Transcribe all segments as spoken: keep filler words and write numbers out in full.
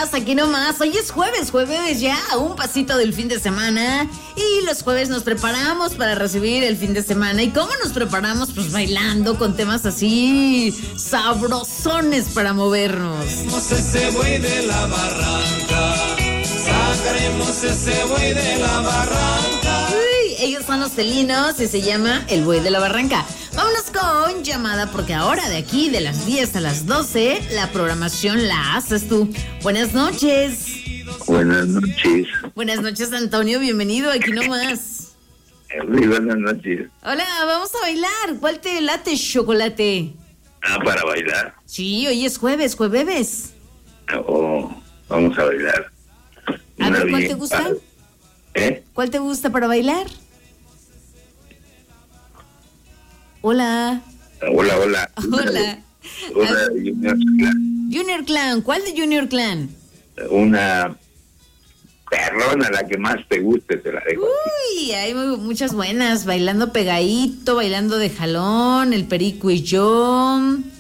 más, aquí nomás. Hoy es jueves, jueves ya, a un pasito del fin de semana. Y los jueves nos preparamos para recibir el fin de semana. ¿Y cómo nos preparamos? Pues bailando con temas así sabrosones para movernos. Sacaremos ese buey de la barranca. Sacaremos ese buey de la barranca. Uy, ellos son los felinos y se llama El Buey de la Barranca. Vámonos con llamada porque ahora de aquí de las diez a las doce la programación la haces tú. Buenas noches. Buenas noches. Buenas noches, Antonio, bienvenido aquí nomás. Muy buenas noches. Hola, vamos a bailar. ¿Cuál te late, chocolate? Ah, para bailar. Sí, hoy es jueves, jueves. Oh, vamos a bailar. A Una ver, ¿cuál bien te gusta? padre. ¿Eh? ¿Cuál te gusta para bailar? Hola. Hola, hola. Hola. Una A- de Junior Clan. Junior Clan, ¿cuál de Junior Clan? Una perrona, la que más te guste, te la dejo. Uy, hay muy- muchas buenas. Bailando pegadito, bailando de jalón, el Perico y yo.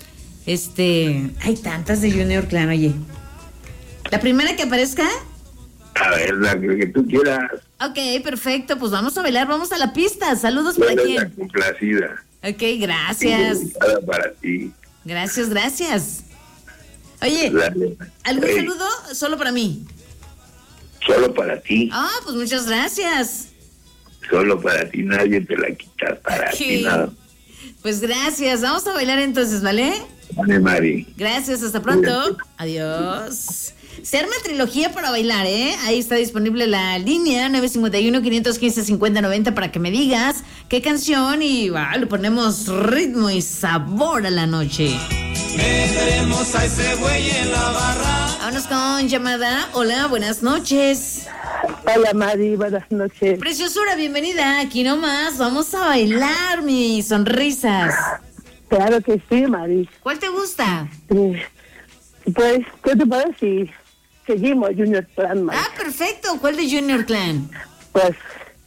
Este, hay tantas de Junior Clan, oye. ¿La primera que aparezca? A ver, la que, que tú quieras. Ok, perfecto, pues vamos a bailar, vamos a la pista. Saludos para Tú eres la quién. complacida. Ok, gracias. Dedicada para ti. Gracias, gracias. Oye, Dale. ¿algún Ey, saludo? Solo para mí. Solo para ti. Ah, pues muchas gracias. Solo para ti. Nadie te la quita. Para Ok. ti nada. Pues gracias, vamos a bailar entonces, ¿vale? Vale, Mari. Gracias, hasta pronto. Adiós. Se arma trilogía para bailar, ¿eh? Ahí está disponible la línea nueve cinco uno, cinco uno cinco, cinco cero nueve cero para que me digas qué canción y bah, le ponemos ritmo y sabor a la noche. Meteremos a ese buey en la barranca. Vámonos con llamada. Hola, buenas noches. Hola Mari, buenas noches. Preciosura, bienvenida. Aquí nomás, vamos a bailar mis sonrisas. Claro que sí, Mari. ¿Cuál te gusta? Eh, pues, ¿qué te parece si seguimos Junior Clan, Mari? Ah, perfecto. ¿Cuál de Junior Clan? Pues,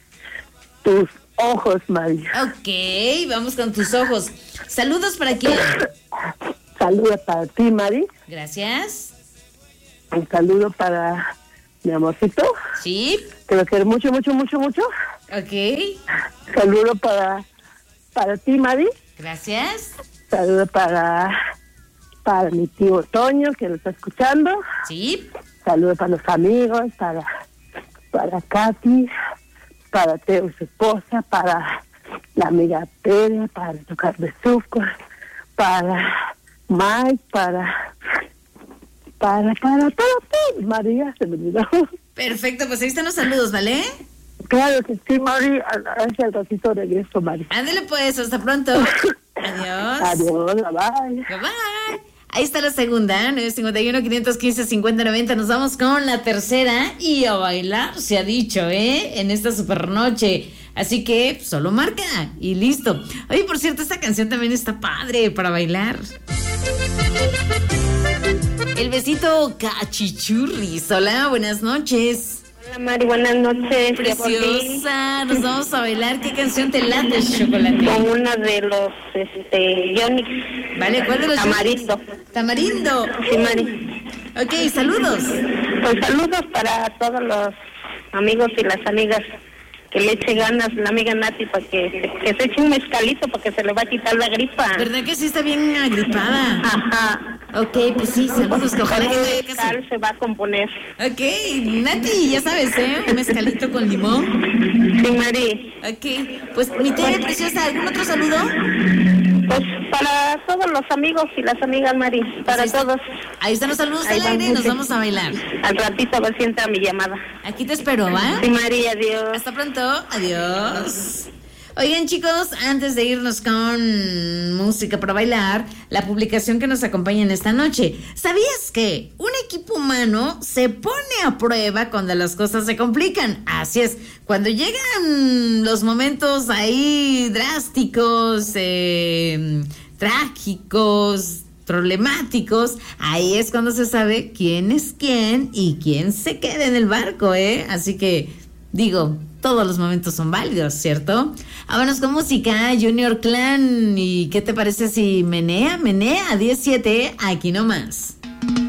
tus ojos, Mari. Ok, vamos con tus ojos. Saludos para quién. Saludos para ti, Mari. Gracias. Un saludo para mi amorcito. Sí. Que lo quiero mucho, mucho, mucho, mucho. Ok. Saludo para, para ti, Mari. Gracias. Saludo para, para mi tío Toño, que lo está escuchando. Sí. Saludo para los amigos, para, para Katy, para Teo, su esposa, para la amiga Tere, para tocar Besuco, para Mike, para, para, para, para, para, María, se me olvidó. Perfecto, pues ahí están los saludos, ¿vale? Claro que sí, Mari, hacia el ratito regreso, Mari. Ándale pues, hasta pronto. Adiós. Adiós, bye bye. Bye bye. Ahí está la segunda, nueve cinco uno, cinco uno cinco, cinco cero nueve cero. Nos vamos con la tercera y a bailar, se ha dicho, ¿eh? En esta super noche. Así que solo marca y listo. Oye, por cierto, esta canción también está padre para bailar. El besito cachichurris. Hola, buenas noches. Hola Mari, buenas noches. Preciosa, nos vamos a bailar. ¿Qué canción te late, chocolate? Con una de los, este, Yonix. Vale, ¿cuál de los Tamarindo. Tamarindo. Sí, Mari. Ok, saludos. Pues saludos para todos los amigos y las amigas. Que le eche ganas la amiga Nati para que, que se eche un mezcalito para que se le va a quitar la gripa. ¿Verdad que sí está bien agripada? Ajá. Ok, pues sí, saludos, que ojalá que Un te haya caso. mezcal se va a componer. Ok, Nati, ya sabes, ¿eh? Un mezcalito con limón. Sí, Mari. Ok, pues mi Tere preciosa, ¿algún otro saludo? Pues para todos los amigos y las amigas, Mari. Para ahí está. todos. Ahí están los saludos Ahí al van aire y nos muchos. vamos a bailar. Al ratito a ver si entra mi llamada. Aquí te espero, ¿va? Sí, Mari, adiós. Hasta pronto, adiós. Oigan, chicos, antes de irnos con música para bailar, la publicación que nos acompaña en esta noche. ¿Sabías que un equipo humano se pone a prueba cuando las cosas se complican? Así es, cuando llegan los momentos ahí drásticos, eh, trágicos, problemáticos, ahí es cuando se sabe quién es quién y quién se queda en el barco, ¿eh? Así que, digo, todos los momentos son válidos, ¿cierto? Vámonos con música, Junior Clan. ¿Y qué te parece si menea, menea? diez siete, aquí nomás.